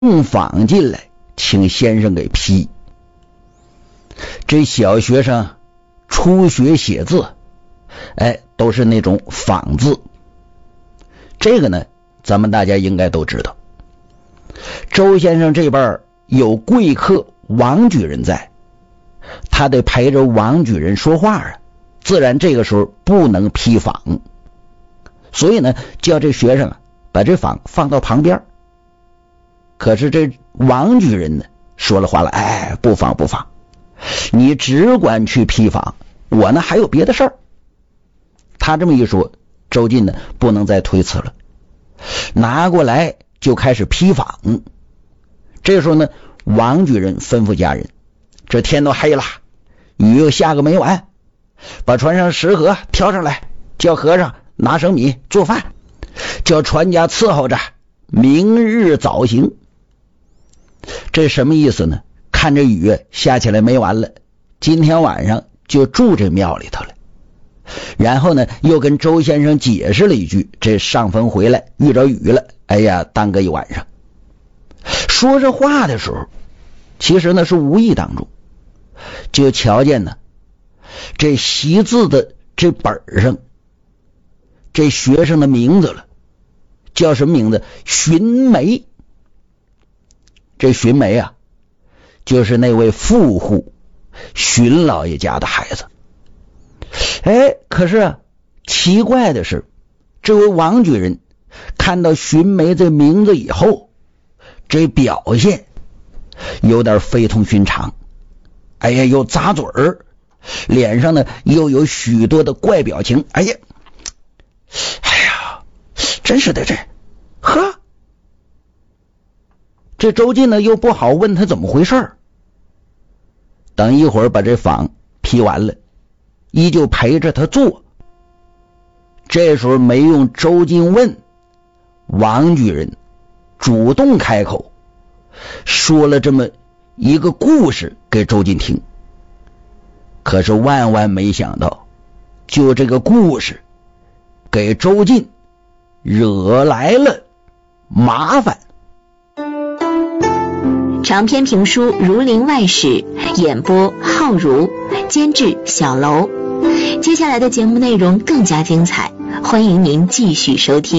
坊进来，请先生给批。这小学生初学写字，都是那种仿字。这个呢，咱们大家应该都知道。周先生这边有贵客王举人在，他得陪着王举人说话啊，自然这个时候不能批仿，所以呢，叫这学生把这仿放到旁边。可是这王举人呢，说了话了，不仿，你只管去批仿，我呢还有别的事儿。他这么一说，周进呢不能再推辞了，拿过来就开始批仿。这时候呢，王举人吩咐家人，这天都黑了，雨又下个没完，把船上食河挑上来，叫和尚拿生米做饭，叫船家伺候着，明日早行。这什么意思呢？看这雨下起来没完了，今天晚上就住这庙里头了。然后呢，又跟周先生解释了一句，这上峰回来遇着雨了，耽搁一晚上。说这话的时候，其实呢是无意当中就瞧见呢，这习字的这本上这学生的名字了，叫什么名字？荀梅。这荀梅啊，就是那位富户荀老爷家的孩子。可是奇怪的是，这位王举人看到荀梅这名字以后，这表现有点非同寻常，又咂嘴儿，脸上呢又有许多的怪表情。真是的，这周进呢又不好问他怎么回事。等一会儿把这仿批完了，依旧陪着他做。这时候没用周进问，王举人主动开口，说了这么一个故事给周进听。可是万万没想到，就这个故事给周进惹来了麻烦。 长篇评书《儒林外史》，演播浩如，监制小楼。接下来的节目内容更加精彩，欢迎您继续收听。